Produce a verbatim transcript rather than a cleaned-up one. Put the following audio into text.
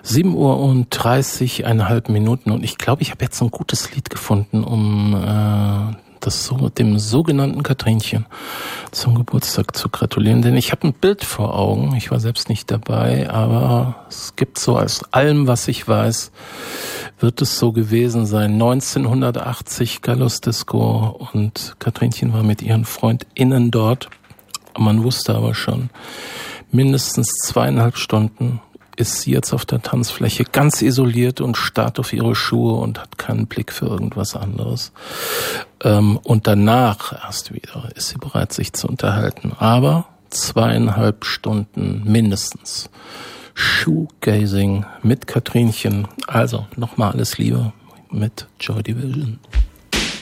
sieben Uhr und dreißig, eineinhalb Minuten und ich glaube, ich habe jetzt ein gutes Lied gefunden, um äh, das so dem sogenannten Katrinchen zum Geburtstag zu gratulieren, denn ich habe ein Bild vor Augen, ich war selbst nicht dabei, aber es gibt so, aus allem, was ich weiß, wird es so gewesen sein. neunzehnhundertachtzig Gallus Disco und Katrinchen war mit ihren FreundInnen dort. Man wusste aber schon, mindestens zweieinhalb Stunden ist sie jetzt auf der Tanzfläche ganz isoliert und starrt auf ihre Schuhe und hat keinen Blick für irgendwas anderes. Ähm, und danach erst wieder ist sie bereit, sich zu unterhalten. Aber zweieinhalb Stunden mindestens Shoegazing mit Katrinchen. Also nochmal alles Liebe mit Joy Division.